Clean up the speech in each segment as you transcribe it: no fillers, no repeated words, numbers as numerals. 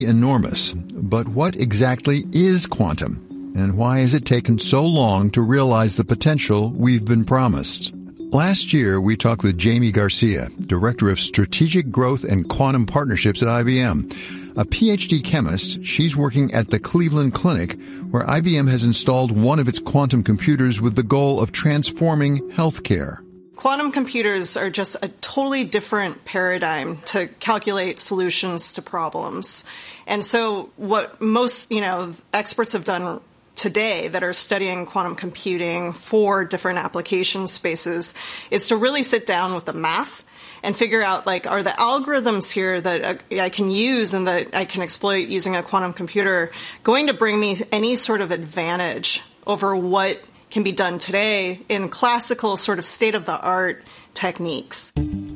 enormous. But what exactly is quantum? And why has it taken so long to realize the potential we've been promised? Last year, we talked with Jamie Garcia, Director of Strategic Growth and Quantum Partnerships at IBM. A PhD chemist, she's working at the Cleveland Clinic, where IBM has installed one of its quantum computers with the goal of transforming healthcare. Quantum computers are just a totally different paradigm to calculate solutions to problems. And so what most, experts have done today that are studying quantum computing for different application spaces is to really sit down with the math and figure out, are the algorithms here that I can use and that I can exploit using a quantum computer going to bring me any sort of advantage over what can be done today in classical sort of state-of-the-art techniques.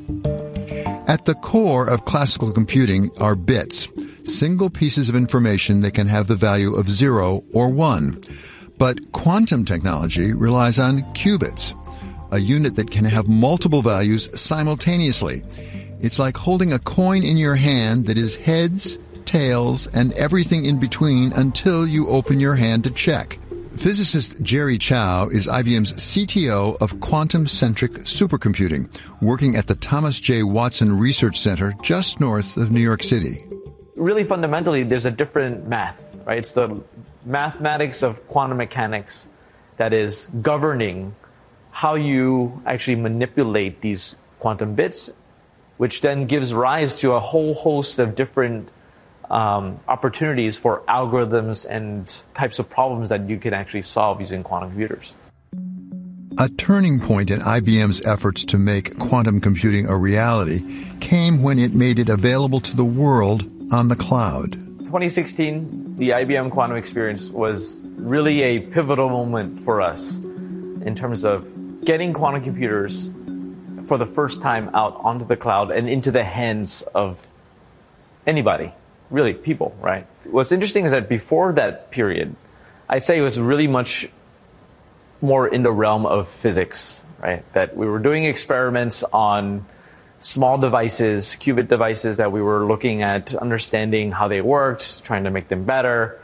At the core of classical computing are bits, single pieces of information that can have the value of 0 or 1. But quantum technology relies on qubits, a unit that can have multiple values simultaneously. It's like holding a coin in your hand that is heads, tails, and everything in between until you open your hand to check. Physicist Jerry Chou is IBM's CTO of quantum-centric supercomputing, working at the Thomas J. Watson Research Center just north of New York City. Really fundamentally, there's a different math, right? It's the mathematics of quantum mechanics that is governing how you actually manipulate these quantum bits, which then gives rise to a whole host of different opportunities for algorithms and types of problems that you can actually solve using quantum computers. A turning point in IBM's efforts to make quantum computing a reality came when it made it available to the world on the cloud. 2016, the IBM Quantum Experience was really a pivotal moment for us in terms of getting quantum computers for the first time out onto the cloud and into the hands of anybody, really people, right? What's interesting is that before that period, I'd say it was really much more in the realm of physics, right? That we were doing experiments on small devices, qubit devices that we were looking at, understanding how they worked, trying to make them better.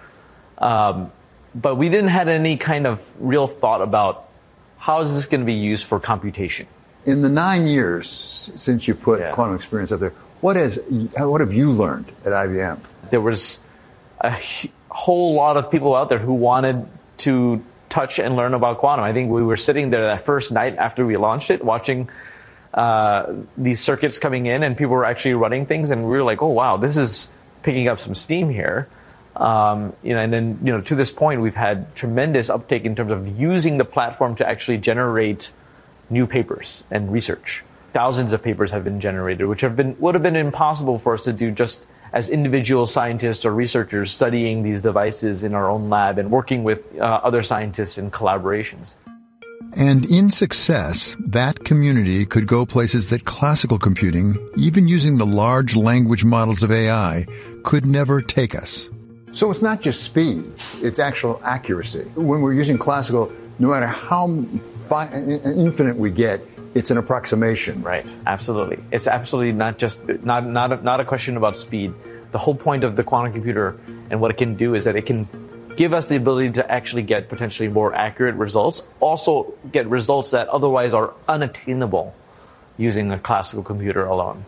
But we didn't have any kind of real thought about how is this going to be used for computation. In the 9 years since you put Quantum Experience up there, what have you learned at IBM? There was a whole lot of people out there who wanted to touch and learn about quantum. I think we were sitting there that first night after we launched it, watching these circuits coming in, and people were actually running things, and we were like, oh wow, this is picking up some steam here. And then to this point, we've had tremendous uptake in terms of using the platform to actually generate new papers and research. Thousands of papers have been generated, which would have been impossible for us to do just as individual scientists or researchers studying these devices in our own lab and working with other scientists in collaborations. And in success, that community could go places that classical computing, even using the large language models of AI, could never take us. So it's not just speed, it's actual accuracy. When we're using classical, no matter how infinite we get, it's an approximation. Right, absolutely. It's absolutely not a question about speed. The whole point of the quantum computer and what it can do is that it can give us the ability to actually get potentially more accurate results, also get results that otherwise are unattainable using a classical computer alone.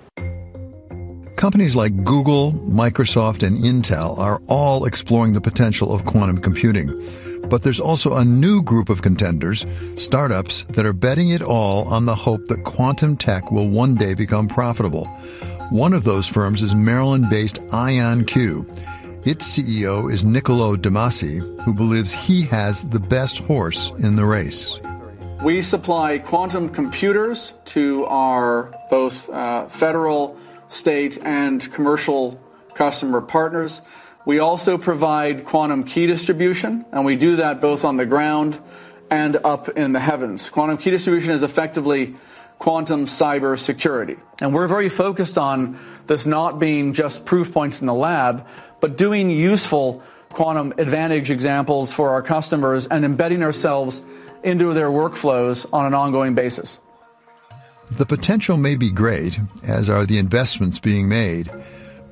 Companies like Google, Microsoft, and Intel are all exploring the potential of quantum computing. But there's also a new group of contenders, startups, that are betting it all on the hope that quantum tech will one day become profitable. One of those firms is Maryland-based IonQ. Its CEO is Niccolo de Masi, who believes he has the best horse in the race. We supply quantum computers to our both federal, state, and commercial customer partners. We also provide quantum key distribution, and we do that both on the ground and up in the heavens. Quantum key distribution is effectively quantum cyber security. And we're very focused on this not being just proof points in the lab, but doing useful quantum advantage examples for our customers and embedding ourselves into their workflows on an ongoing basis. The potential may be great, as are the investments being made,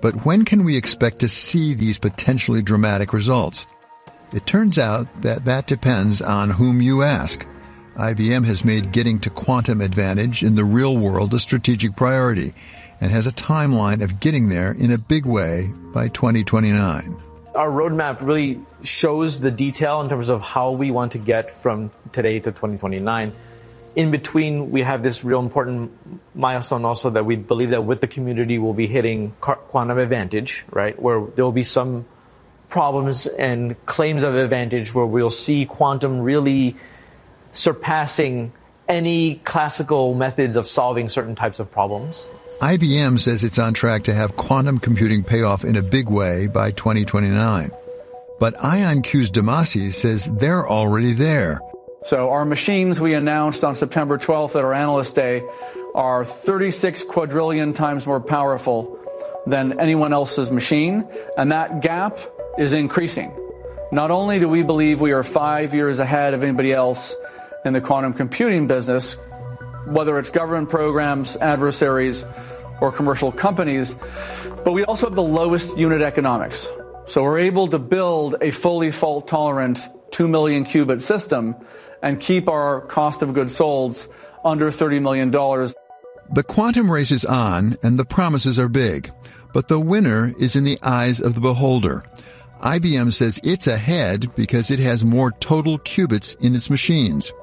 But when can we expect to see these potentially dramatic results? It turns out that depends on whom you ask. IBM has made getting to quantum advantage in the real world a strategic priority and has a timeline of getting there in a big way by 2029. Our roadmap really shows the detail in terms of how we want to get from today to 2029. In between, we have this real important milestone also that we believe that with the community we'll be hitting quantum advantage, right? Where there will be some problems and claims of advantage where we'll see quantum really surpassing any classical methods of solving certain types of problems. IBM says it's on track to have quantum computing pay off in a big way by 2029. But IonQ's Damasio says they're already there. So our machines we announced on September 12th at our Analyst Day are 36 quadrillion times more powerful than anyone else's machine, and that gap is increasing. Not only do we believe we are 5 years ahead of anybody else in the quantum computing business, whether it's government programs, adversaries, or commercial companies, but we also have the lowest unit economics. So we're able to build a fully fault-tolerant 2 million qubit system and keep our cost of goods sold under $30 million. The quantum race is on, and the promises are big. But the winner is in the eyes of the beholder. IBM says it's ahead because it has more total qubits in its machines.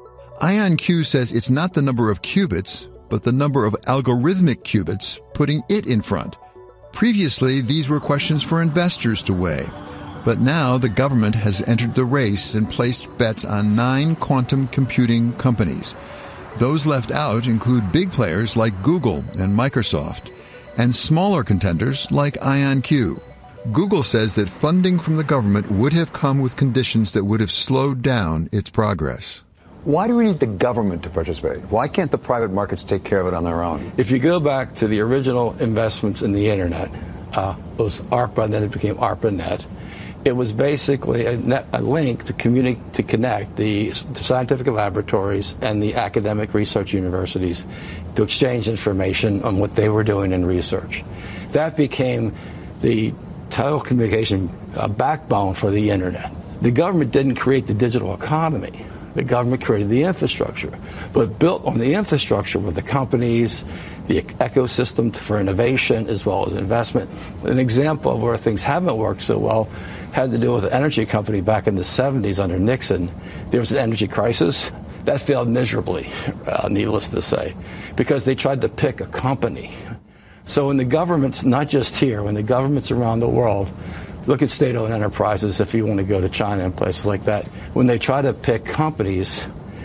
IonQ says it's not the number of qubits, but the number of algorithmic qubits, putting it in front. Previously, these were questions for investors to weigh. But now the government has entered the race and placed bets on 9 quantum computing companies. Those left out include big players like Google and Microsoft, and smaller contenders like IonQ. Google says that funding from the government would have come with conditions that would have slowed down its progress. Why do we need the government to participate? Why can't the private markets take care of it on their own? If you go back to the original investments in the Internet, it was ARPA, then it became ARPANET. It was basically a link to connect the scientific laboratories and the academic research universities to exchange information on what they were doing in research. That became the telecommunication backbone for the Internet. The government didn't create the digital economy. The government created the infrastructure, but built on the infrastructure with the companies, the ecosystem for innovation as well as investment. An example of where things haven't worked so well had to do with an energy company back in the 70s under Nixon. There was an energy crisis. That failed miserably, needless to say, because they tried to pick a company. So when the government's, not just here, when the government's around the world, look at state-owned enterprises if you want to go to China and places like that. When they try to pick companies,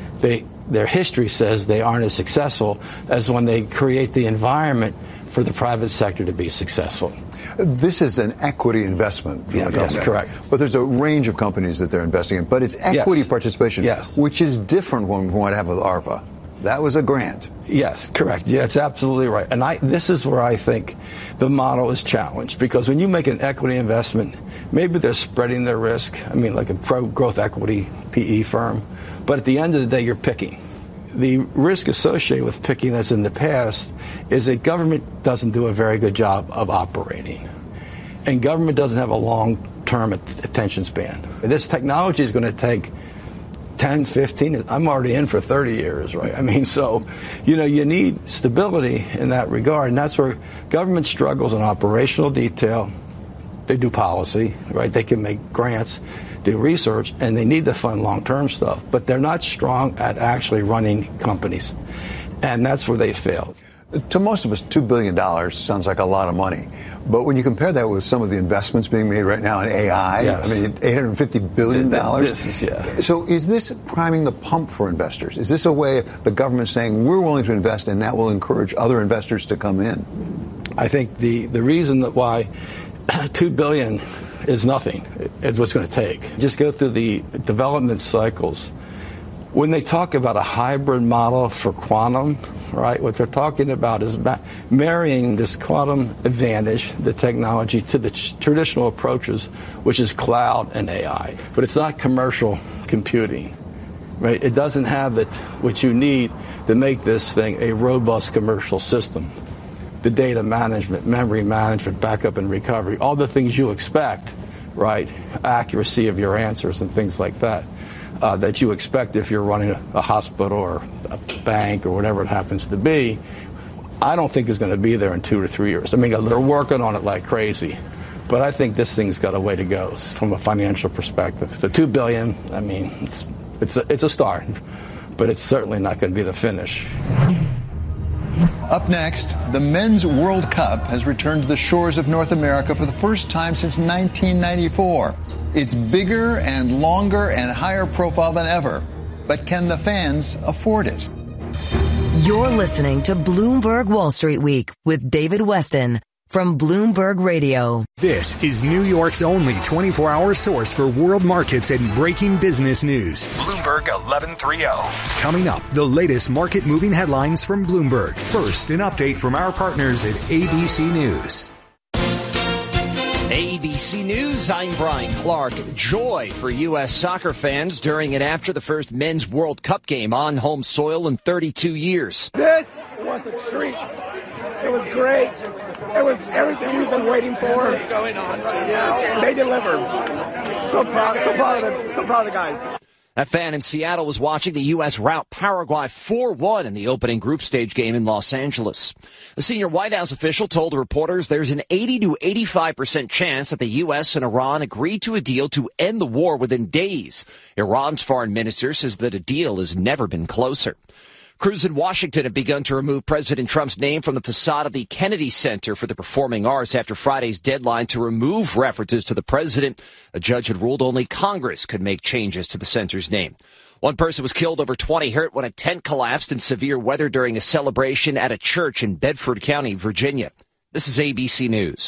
their history says they aren't as successful as when they create the environment for the private sector to be successful. This is an equity investment. Yes, correct. But there's a range of companies that they're investing in. But it's equity participation, which is different from what happened with ARPA. That was a grant. Yes, correct. Yeah, it's absolutely right. And this is where I think the model is challenged, because when you make an equity investment, maybe they're spreading their risk. I mean, like a pro-growth equity PE firm. But at the end of the day, you're picking. The risk associated with picking, as in the past, is that government doesn't do a very good job of operating. And government doesn't have a long-term attention span. This technology is going to take 10, 15, I'm already in for 30 years, right? I mean, so, you need stability in that regard, and that's where government struggles in operational detail. They do policy, right? They can make grants, do research, and they need to fund long-term stuff, but they're not strong at actually running companies, and that's where they failed. To most of us, $2 billion sounds like a lot of money. But when you compare that with some of the investments being made right now in AI, I mean, $850 billion. So is this priming the pump for investors? Is this a way of the government saying we're willing to invest and that will encourage other investors to come in? I think the reason that why $2 billion is nothing is what's going to take. Just go through the development cycles. When they talk about a hybrid model for quantum, right, what they're talking about is marrying this quantum advantage, the technology, to the traditional approaches, which is cloud and AI. But it's not commercial computing, right? It doesn't have what you need to make this thing a robust commercial system. the data management, memory management, backup and recovery, all the things you expect, right? Accuracy of your answers and things like that, that you expect if you're running a hospital or a bank or whatever it happens to be, I don't think is going to be there in 2 or 3 years. I mean, they're working on it like crazy, but I think this thing's got a way to go from a financial perspective. So $2 billion, I mean, it's a start, but it's certainly not going to be the finish. Up next, the Men's World Cup has returned to the shores of North America for the first time since 1994. It's bigger and longer and higher profile than ever. But can the fans afford it? You're listening to Bloomberg Wall Street Week with David Weston from Bloomberg Radio. This is New York's only 24-hour source for world markets and breaking business news. Bloomberg 1130. Coming up, the latest market-moving headlines from Bloomberg. First, an update from our partners at ABC News. ABC News, I'm Brian Clark. Joy for U.S. soccer fans during and after the first Men's World Cup game on home soil in 32 years. This was a treat. It was great. It was everything we've been waiting for. What's going on right now? And they delivered. So proud of the guys. That fan in Seattle was watching the U.S. rout Paraguay 4-1 in the opening group stage game in Los Angeles. A senior White House official told reporters there's an 80 to 85% chance that the U.S. and Iran agree to a deal to end the war within days. Iran's foreign minister says that a deal has never been closer. Crews in Washington have begun to remove President Trump's name from the facade of the Kennedy Center for the Performing Arts after Friday's deadline to remove references to the president. A judge had ruled only Congress could make changes to the center's name. One person was killed, over 20 hurt when a tent collapsed in severe weather during a celebration at a church in Bedford County, Virginia. This is ABC News.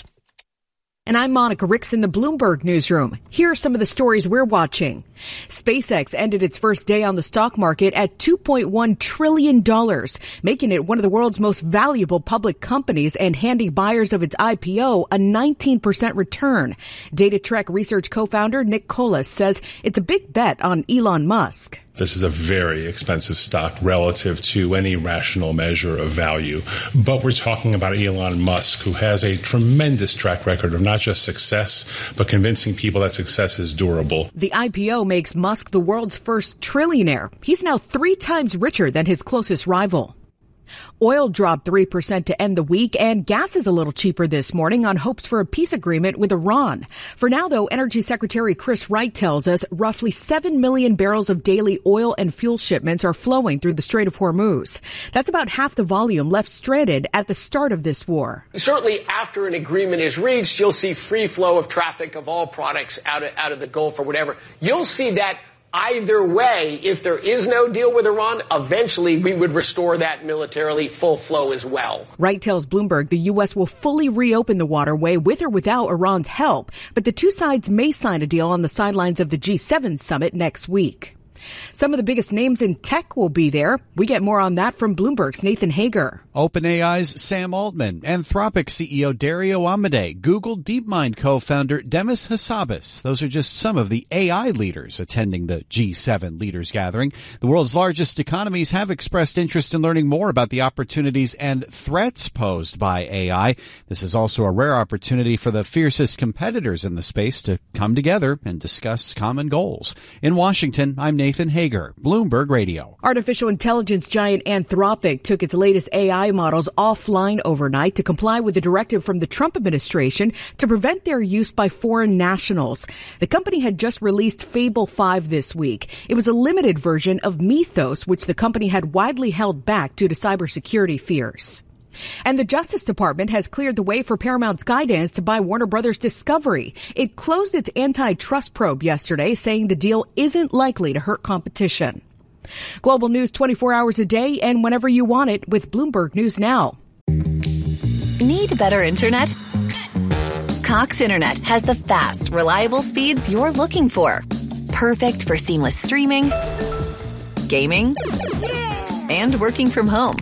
And I'm Monica Ricks in the Bloomberg Newsroom. Here are some of the stories we're watching. SpaceX ended its first day on the stock market at $2.1 trillion, making it one of the world's most valuable public companies and handing buyers of its IPO a 19% return. DataTrek Research co-founder Nick Colas says it's a big bet on Elon Musk. This is a very expensive stock relative to any rational measure of value. But we're talking about Elon Musk, who has a tremendous track record of not just success, but convincing people that success is durable. The IPO makes Musk the world's first trillionaire. He's now 3 times richer than his closest rival. Oil dropped 3% to end the week, and gas is a little cheaper this morning on hopes for a peace agreement with Iran. For now, though, Energy Secretary Chris Wright tells us roughly 7 million barrels of daily oil and fuel shipments are flowing through the Strait of Hormuz. That's about half the volume left stranded at the start of this war. Certainly after an agreement is reached, you'll see free flow of traffic of all products out of the Gulf or whatever. You'll see that either way. If there is no deal with Iran, eventually we would restore that militarily full flow as well. Wright tells Bloomberg the U.S. will fully reopen the waterway with or without Iran's help, but the two sides may sign a deal on the sidelines of the G7 summit next week. Some of the biggest names in tech will be there. We get more on that from Bloomberg's Nathan Hager. OpenAI's Sam Altman, Anthropic CEO Dario Amodei, Google DeepMind co-founder Demis Hassabis. Those are just some of the AI leaders attending the G7 leaders gathering. The world's largest economies have expressed interest in learning more about the opportunities and threats posed by AI. This is also a rare opportunity for the fiercest competitors in the space to come together and discuss common goals. In Washington, I'm Nathan Hager, Bloomberg Radio. Artificial intelligence giant Anthropic took its latest AI models offline overnight to comply with a directive from the Trump administration to prevent their use by foreign nationals. The company had just released Fable 5 this week. It was a limited version of Mythos, which the company had widely held back due to cybersecurity fears. And the Justice Department has cleared the way for Paramount Skydance to buy Warner Brothers Discovery. It closed its antitrust probe yesterday, saying the deal isn't likely to hurt competition. Global news 24 hours a day and whenever you want it with Bloomberg News Now. Need better internet? Cox Internet has the fast, reliable speeds you're looking for. Perfect for seamless streaming, gaming, and working from home.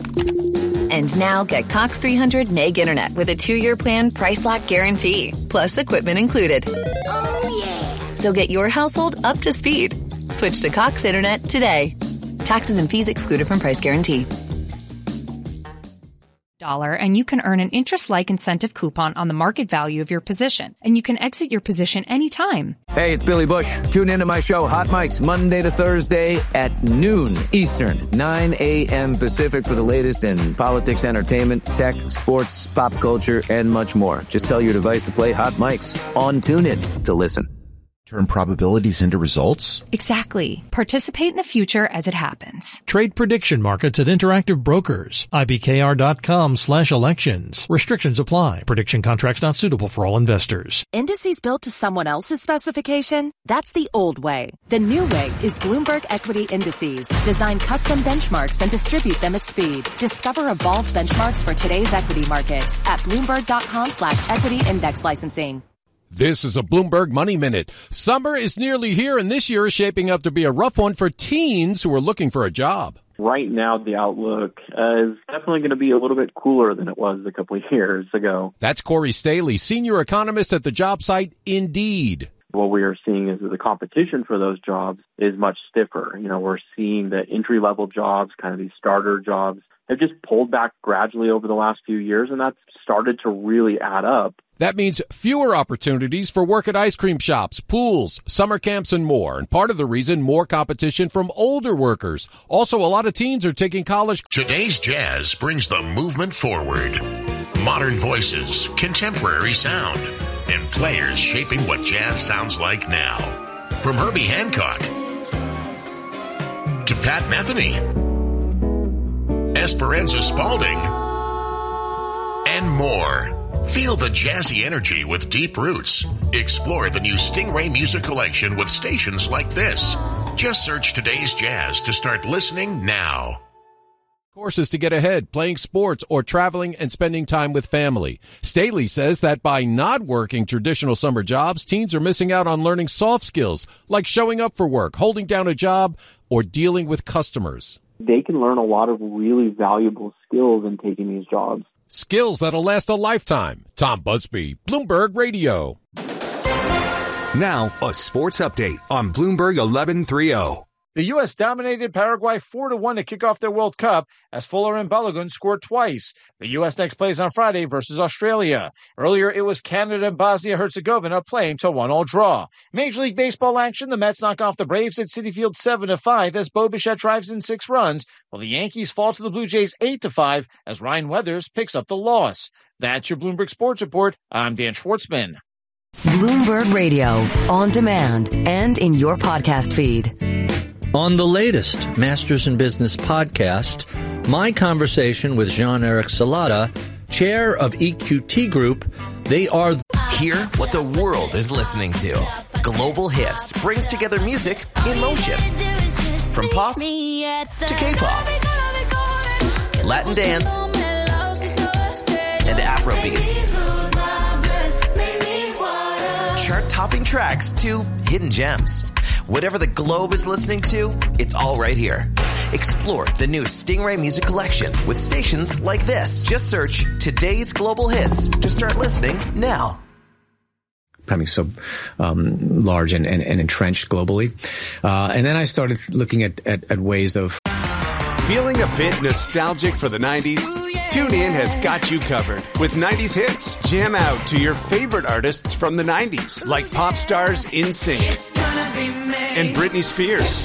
And now get Cox 300 meg internet with a 2-year plan, price lock guarantee, plus equipment included. Oh, yeah. So get your household up to speed. Switch to Cox Internet today. Taxes and fees excluded from price guarantee. and you can earn an interest-like incentive coupon on the market value of your position. And you can exit your position anytime. Hey, it's Billy Bush. Tune into my show, Hot Mics, Monday to Thursday at noon Eastern, 9 a.m. Pacific for the latest in politics, entertainment, tech, sports, pop culture, and much more. Just tell your device to play Hot Mics on TuneIn to listen. Turn probabilities into results? Exactly. Participate in the future as it happens. Trade prediction markets at Interactive Brokers. IBKR.com/elections. Restrictions apply. Prediction contracts not suitable for all investors. Indices built to someone else's specification? That's the old way. The new way is Bloomberg Equity Indices. Design custom benchmarks and distribute them at speed. Discover evolved benchmarks for today's equity markets at Bloomberg.com/equity index licensing. This is a Bloomberg Money Minute. Summer is nearly here, and this year is shaping up to be a rough one for teens who are looking for a job. Right now, the outlook is definitely going to be a little bit cooler than it was a couple of years ago. That's Corey Staley, senior economist at the job site Indeed. What we are seeing is that the competition for those jobs is much stiffer. You know, we're seeing that entry-level jobs, kind of these starter jobs, have just pulled back gradually over the last few years, and that's started to really add up. That means fewer opportunities for work at ice cream shops, pools, summer camps, and more. And part of the reason, more competition from older workers. Also, a lot of teens are taking college. Today's Jazz brings the movement forward. Modern voices, contemporary sound, and players shaping what jazz sounds like now. From Herbie Hancock to Pat Metheny, Esperanza Spalding, and more. Feel the jazzy energy with deep roots. Explore the new Stingray Music Collection with stations like this. Just search Today's Jazz to start listening now. Courses to get ahead, playing sports, or traveling and spending time with family. Staley says that by not working traditional summer jobs, teens are missing out on learning soft skills like showing up for work, holding down a job, or dealing with customers. They can learn a lot of really valuable skills in taking these jobs. Skills that'll last a lifetime. Tom Busby, Bloomberg Radio. Now, a sports update on Bloomberg 1130. The U.S. dominated Paraguay 4-1 to kick off their World Cup as Fuller and Balogun scored twice. The U.S. next plays on Friday versus Australia. Earlier, it was Canada and Bosnia-Herzegovina playing to 1-1 draw. Major League Baseball action, the Mets knock off the Braves at Citi Field 7-5 as Bo Bichette drives in 6 runs, while the Yankees fall to the Blue Jays 8-5 as Ryan Weathers picks up the loss. That's your Bloomberg Sports Report. I'm Dan Schwartzman. Bloomberg Radio, on demand and in your podcast feed. On the latest Masters in Business podcast, my conversation with Jean-Eric Salata, chair of EQT Group. They are... Hear what the world is listening to. Global Hits brings together music in motion. From pop to K-pop, Latin dance, and Afrobeats. Chart-topping tracks to hidden gems. Whatever the globe is listening to, it's all right here. Explore the new Stingray Music Collection with stations like this. Just search Today's Global Hits to start listening now. Becoming so large and entrenched globally. And then I started looking at ways of... Feeling a bit nostalgic for the 90s? TuneIn has got you covered with 90s hits. Jam out to your favorite artists from the 90s, like pop stars NSYNC and Britney Spears,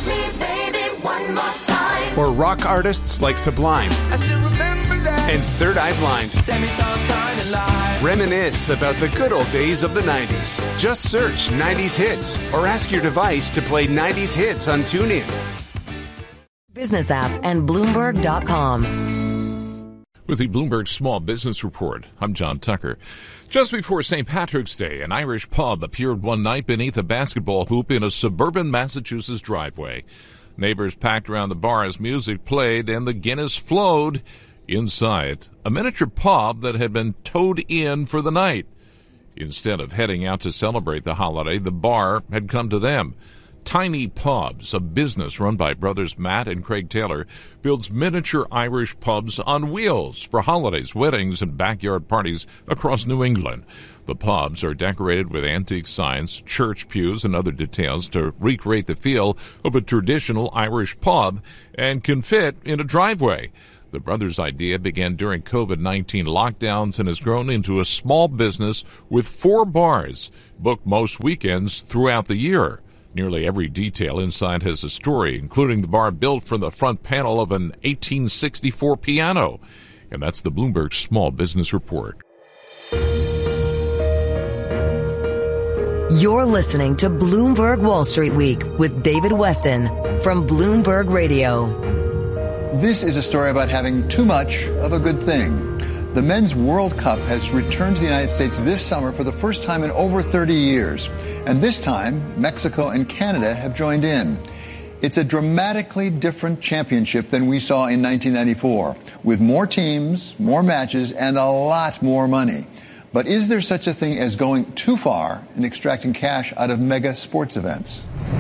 or rock artists like Sublime and Third Eye Blind. Reminisce about the good old days of the 90s. Just search 90s hits or ask your device to play 90s hits on TuneIn. Business app and Bloomberg.com. With the Bloomberg Small Business Report, I'm John Tucker. Just before St. Patrick's Day, an Irish pub appeared one night beneath a basketball hoop in a suburban Massachusetts driveway. Neighbors packed around the bar as music played and the Guinness flowed. Inside, a miniature pub that had been towed in for the night. Instead of heading out to celebrate the holiday, the bar had come to them. Tiny Pubs, a business run by brothers Matt and Craig Taylor, builds miniature Irish pubs on wheels for holidays, weddings, and backyard parties across New England. The pubs are decorated with antique signs, church pews, and other details to recreate the feel of a traditional Irish pub and can fit in a driveway. The brothers' idea began during COVID-19 lockdowns and has grown into a small business with 4 bars, booked most weekends throughout the year. Nearly every detail inside has a story, including the bar built from the front panel of an 1864 piano. And that's the Bloomberg Small Business Report. You're listening to Bloomberg Wall Street Week with David Weston from Bloomberg Radio. This is a story about having too much of a good thing. The Men's World Cup has returned to the United States this summer for the first time in over 30 years. And this time, Mexico and Canada have joined in. It's a dramatically different championship than we saw in 1994, with more teams, more matches, and a lot more money. But is there such a thing as going too far in extracting cash out of mega sports events?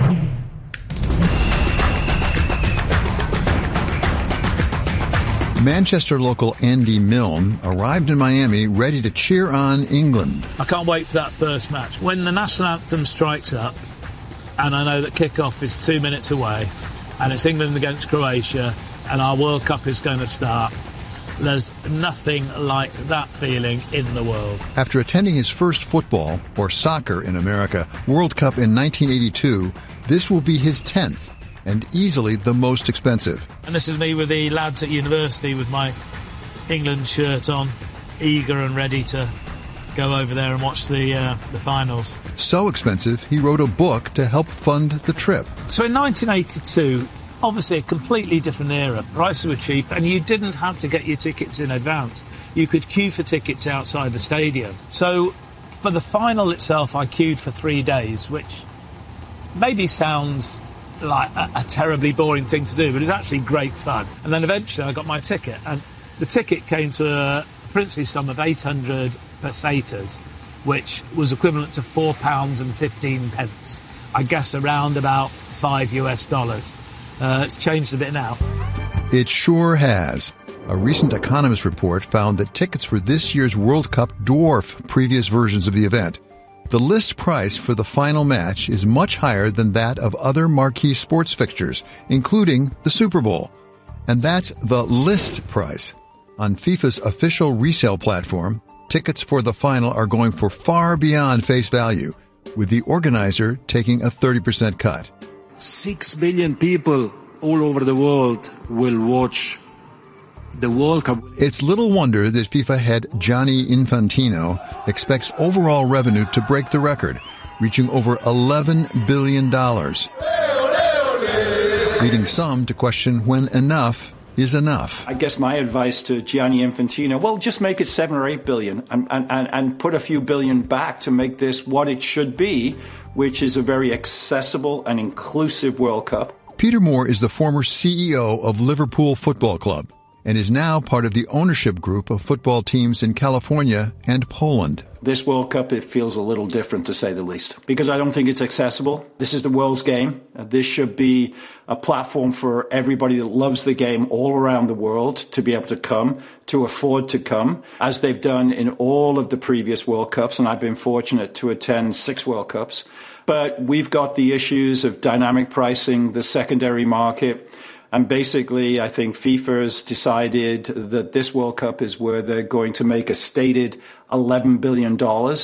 Manchester local Andy Milne arrived in Miami ready to cheer on England. I can't wait for that first match. When the national anthem strikes up, and I know that kick-off is 2 minutes away, and it's England against Croatia, and our World Cup is going to start, there's nothing like that feeling in the world. After attending his first football, or soccer in America, World Cup in 1982, this will be his 10th. And easily the most expensive. And this is me with the lads at university with my England shirt on, eager and ready to go over there and watch the finals. So expensive, he wrote a book to help fund the trip. So in 1982, obviously a completely different era. Prices were cheap and you didn't have to get your tickets in advance. You could queue for tickets outside the stadium. So for the final itself, I queued for 3 days, which maybe sounds like a terribly boring thing to do, but it's actually great fun. And then eventually I got my ticket, and the ticket came to a princely sum of 800 pesetas, which was equivalent to £4.15. I guess around about $5 US. It's changed a bit now. It sure has. A recent Economist report found that tickets for this year's World Cup dwarf previous versions of the event. The list price for the final match is much higher than that of other marquee sports fixtures, including the Super Bowl. And that's the list price. On FIFA's official resale platform, tickets for the final are going for far beyond face value, with the organizer taking a 30% cut. 6 billion people all over the world will watch the World Cup. It's little wonder that FIFA head Gianni Infantino expects overall revenue to break the record, reaching over $11 billion, leading some to question when enough is enough. I guess my advice to Gianni Infantino, well, just make it 7 or 8 billion and put a few billion back to make this what it should be, which is a very accessible and inclusive World Cup. Peter Moore is the former CEO of Liverpool Football Club and is now part of the ownership group of football teams in California and Poland. This World Cup, it feels a little different, to say the least, because I don't think it's accessible. This is the world's game. This should be a platform for everybody that loves the game all around the world to be able to come, to afford to come, as they've done in all of the previous World Cups, and I've been fortunate to attend 6 World Cups. But we've got the issues of dynamic pricing, the secondary market. And basically, I think FIFA has decided that this World Cup is where they're going to make a stated $11 billion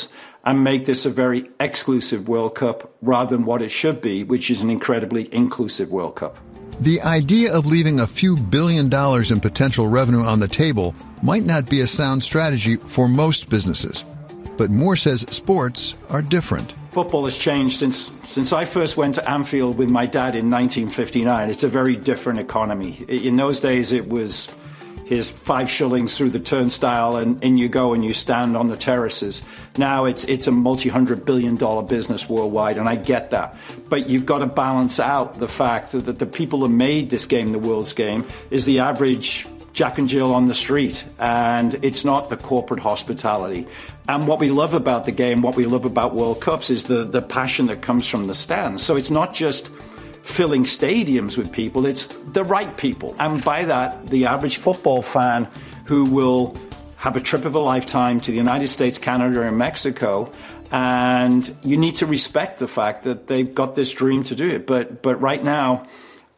and make this a very exclusive World Cup rather than what it should be, which is an incredibly inclusive World Cup. The idea of leaving a few $1 billion in potential revenue on the table might not be a sound strategy for most businesses. But Moore says sports are different. Football has changed since I first went to Anfield with my dad in 1959. It's a very different economy. In those days, it was here's 5 shillings through the turnstile and in you go and you stand on the terraces. Now it's a multi-$100 billion business worldwide, and I get that. But you've got to balance out the fact that the people that made this game, the world's game, is the average Jack and Jill on the street, and it's not the corporate hospitality. And what we love about the game, what we love about World Cups is the passion that comes from the stands. So it's not just filling stadiums with people, it's the right people. And by that, the average football fan who will have a trip of a lifetime to the United States, Canada, and Mexico, and you need to respect the fact that they've got this dream to do it. But right now,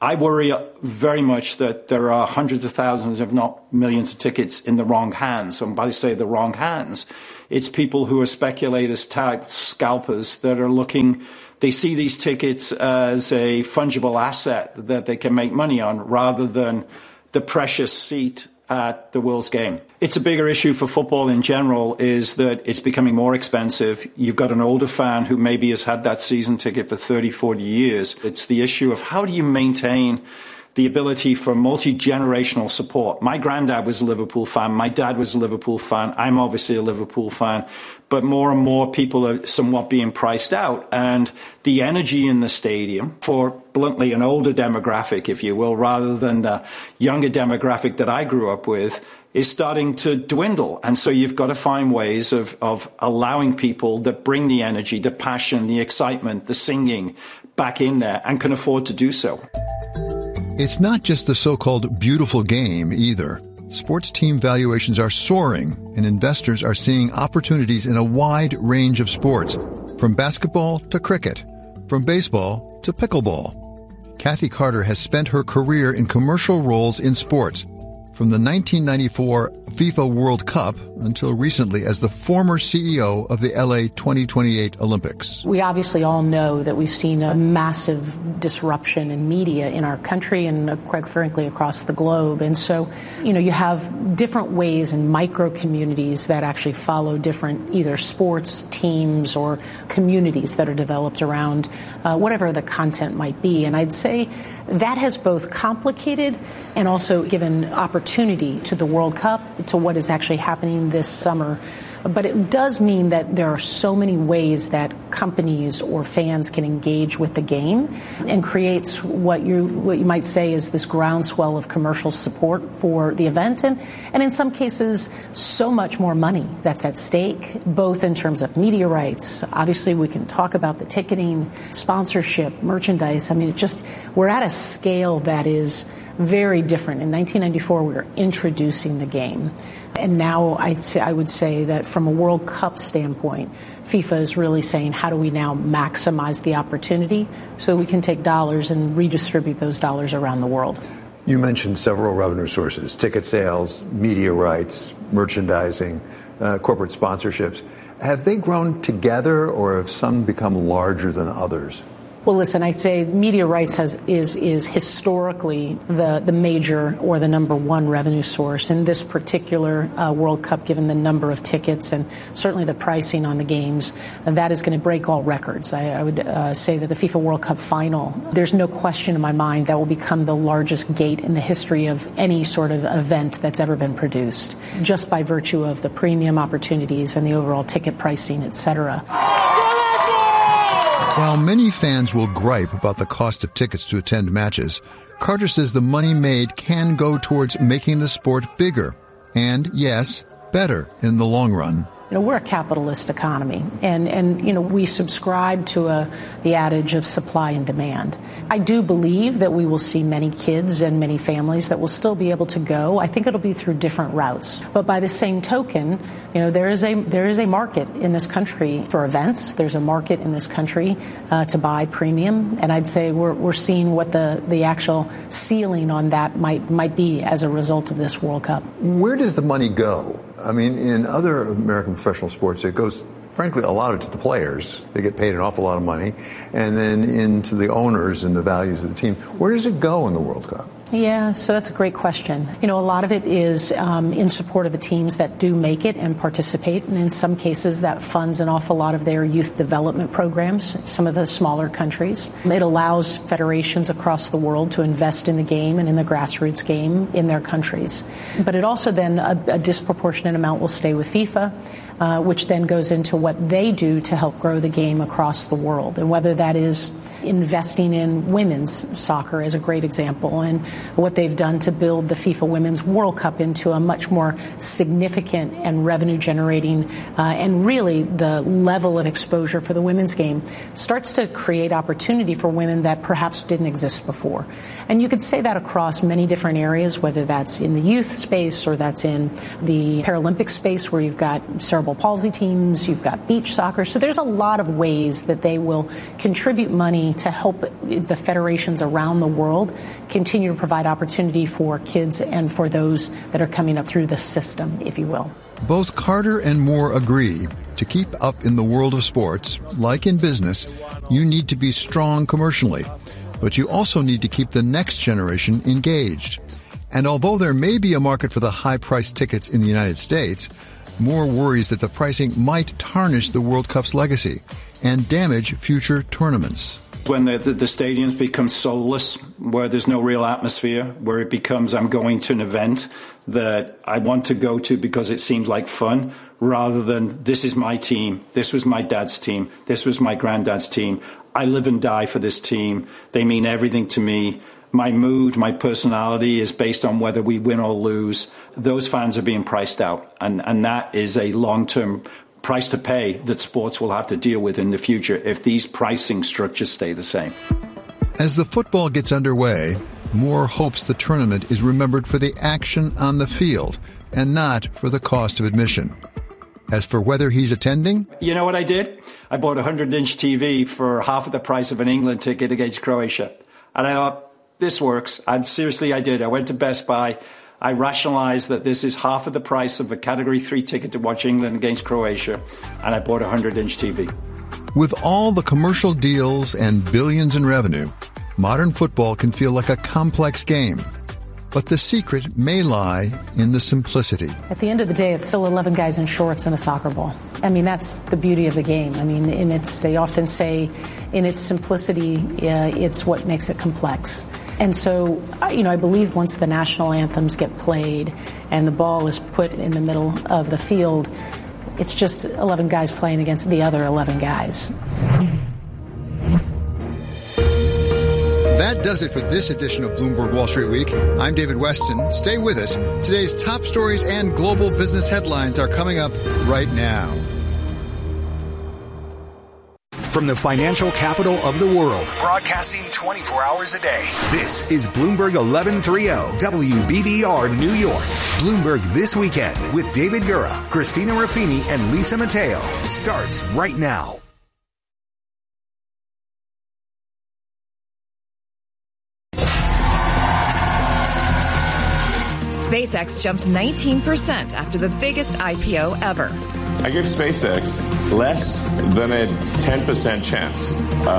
I worry very much that there are hundreds of thousands, if not millions of tickets in the wrong hands. And by say the wrong hands, it's people who are speculators, types, scalpers that are looking. They see these tickets as a fungible asset that they can make money on rather than the precious seat at the World's game. It's a bigger issue for football in general is that it's becoming more expensive. You've got an older fan who maybe has had that season ticket for 30, 40 years. It's the issue of how do you maintain the ability for multi-generational support. My granddad was a Liverpool fan. My dad was a Liverpool fan. I'm obviously a Liverpool fan. But more and more people are somewhat being priced out. And the energy in the stadium for, bluntly, an older demographic, if you will, rather than the younger demographic that I grew up with, is starting to dwindle. And so you've got to find ways of allowing people that bring the energy, the passion, the excitement, the singing back in there and can afford to do so. It's not just the so-called beautiful game either. Sports team valuations are soaring, and investors are seeing opportunities in a wide range of sports, from basketball to cricket, from baseball to pickleball. Kathy Carter has spent her career in commercial roles in sports, from the 1994 FIFA World Cup until recently as the former CEO of the LA 2028 Olympics. We obviously all know that we've seen a massive disruption in media in our country and quite frankly across the globe. And so, you have different ways and micro communities that actually follow different either sports teams or communities that are developed around whatever the content might be. And I'd say that has both complicated and also given opportunity to the World Cup, to what is actually happening this summer. But it does mean that there are so many ways that companies or fans can engage with the game and creates what you might say is this groundswell of commercial support for the event. And in some cases, so much more money that's at stake, both in terms of media rights. Obviously, we can talk about the ticketing, sponsorship, merchandise. I mean, we're at a scale that is very different. In 1994, we were introducing the game. And now I would say that from a World Cup standpoint, FIFA is really saying, how do we now maximize the opportunity so we can take dollars and redistribute those dollars around the world? You mentioned several revenue sources, ticket sales, media rights, merchandising, corporate sponsorships. Have they grown together or have some become larger than others? Well, listen, I'd say media rights is historically the major or the number one revenue source. In this particular World Cup, given the number of tickets and certainly the pricing on the games, that is going to break all records. I would say that the FIFA World Cup final, there's no question in my mind that will become the largest gate in the history of any sort of event that's ever been produced, just by virtue of the premium opportunities and the overall ticket pricing, et cetera. While many fans will gripe about the cost of tickets to attend matches, Carter says the money made can go towards making the sport bigger and, yes, better in the long run. We're a capitalist economy, and we subscribe to the adage of supply and demand. I do believe that we will see many kids and many families that will still be able to go. I think it'll be through different routes. But by the same token, there is a market in this country for events. There's a market in this country to buy premium, and I'd say we're seeing what the actual ceiling on that might be as a result of this World Cup. Where does the money go? I mean, in other American professional sports, it goes, frankly, a lot to the players. They get paid an awful lot of money. And then into the owners and the values of the team. Where does it go in the World Cup? Yeah, so that's a great question. A lot of it is in support of the teams that do make it and participate. And in some cases, that funds an awful lot of their youth development programs, some of the smaller countries. It allows federations across the world to invest in the game and in the grassroots game in their countries. But it also then, a disproportionate amount will stay with FIFA, which then goes into what they do to help grow the game across the world. And whether that is investing in women's soccer is a great example, and what they've done to build the FIFA Women's World Cup into a much more significant and revenue generating and really the level of exposure for the women's game starts to create opportunity for women that perhaps didn't exist before. And you could say that across many different areas, whether that's in the youth space or that's in the Paralympic space where you've got cerebral palsy teams, you've got beach soccer. So there's a lot of ways that they will contribute money money to help the federations around the world continue to provide opportunity for kids and for those that are coming up through the system, if you will. Both Carter and Moore agree to keep up in the world of sports, like in business, you need to be strong commercially, but you also need to keep the next generation engaged. And although there may be a market for the high-priced tickets in the United States, Moore worries that the pricing might tarnish the World Cup's legacy and damage future tournaments. When the stadiums become soulless, where there's no real atmosphere, where it becomes I'm going to an event that I want to go to because it seems like fun, rather than this is my team, this was my dad's team, this was my granddad's team, I live and die for this team, they mean everything to me. My mood, my personality is based on whether we win or lose. Those fans are being priced out, and that is a long-term price to pay that sports will have to deal with in the future if these pricing structures stay the same. As the football gets underway, Moore hopes the tournament is remembered for the action on the field and not for the cost of admission. As for whether he's attending, you know what I did? I bought a 100-inch TV for half of the price of an England ticket against Croatia. And I thought, this works. And seriously, I did. I went to Best Buy. I rationalized that this is half of the price of a Category 3 ticket to watch England against Croatia. And I bought a 100-inch TV. With all the commercial deals and billions in revenue, modern football can feel like a complex game. But the secret may lie in the simplicity. At the end of the day, it's still 11 guys in shorts and a soccer ball. I mean, that's the beauty of the game. I mean, they often say in its simplicity, it's what makes it complex. And so, I believe once the national anthems get played and the ball is put in the middle of the field, it's just 11 guys playing against the other 11 guys. That does it for this edition of Bloomberg Wall Street Week. I'm David Weston. Stay with us. Today's top stories and global business headlines are coming up right now. From the financial capital of the world, broadcasting 24 hours a day. This is Bloomberg 1130 WBBR New York. Bloomberg This Weekend with David Gura, Christina Ruffini, and Lisa Mateo starts right now. SpaceX jumps 19% after the biggest IPO ever. I give SpaceX less than a 10% chance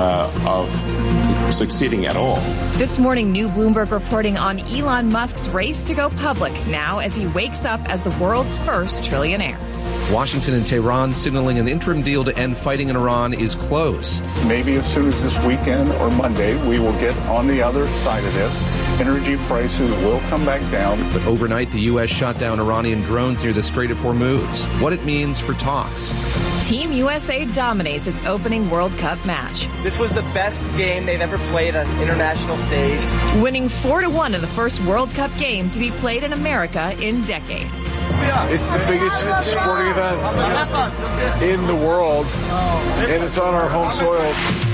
of succeeding at all. This morning, new Bloomberg reporting on Elon Musk's race to go public now as he wakes up as the world's first trillionaire. Washington and Tehran signaling an interim deal to end fighting in Iran is close. Maybe as soon as this weekend or Monday, we will get on the other side of this. Energy prices will come back down. But overnight, the U.S. shot down Iranian drones near the Strait of Hormuz. What it means for talks. Team USA dominates its opening World Cup match. This was the best game they've ever played on an international stage. Winning 4-1 in the first World Cup game to be played in America in decades. It's the biggest sporting event in the world, and it's on our home soil.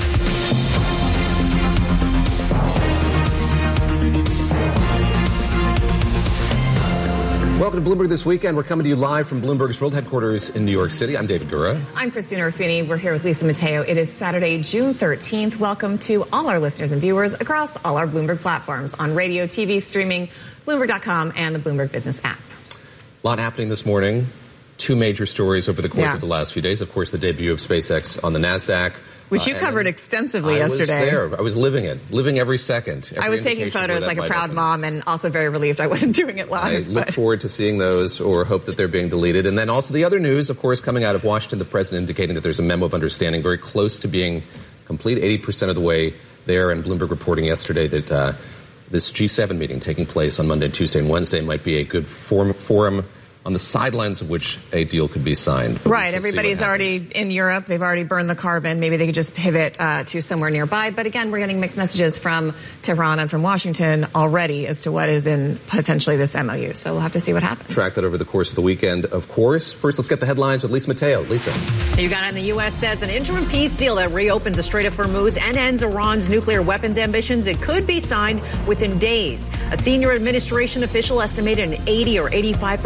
Welcome to Bloomberg This Weekend. We're coming to you live from Bloomberg's world headquarters in New York City. I'm David Gura. I'm Christina Ruffini. We're here with Lisa Mateo. It is Saturday, June 13th. Welcome to all our listeners and viewers across all our Bloomberg platforms on radio, TV, streaming, Bloomberg.com, and the Bloomberg Business app. A lot happening this morning. Two major stories over the course of the last few days. Of course, the debut of SpaceX on the NASDAQ. Which you covered extensively yesterday. I was there. I was living it, living every second. I was taking photos like a proud mom and also very relieved I wasn't doing it live. I look forward to seeing those or hope that they're being deleted. And then also the other news, of course, coming out of Washington, the president indicating that there's a memo of understanding very close to being complete, 80% of the way there. And Bloomberg reporting yesterday that this G7 meeting taking place on Monday, Tuesday, and Wednesday might be a good forum on the sidelines of which a deal could be signed. Right. Everybody's already in Europe. They've already burned the carbon. Maybe they could just pivot to somewhere nearby. But again, we're getting mixed messages from Tehran and from Washington already as to what is in potentially this MOU. So we'll have to see what happens. Track that over the course of the weekend, of course. First, let's get the headlines with Lisa Mateo. Lisa. You got it. And the U.S. says an interim peace deal that reopens the Strait of Hormuz and ends Iran's nuclear weapons ambitions. It could be signed within days. A senior administration official estimated an 80 or 85% chance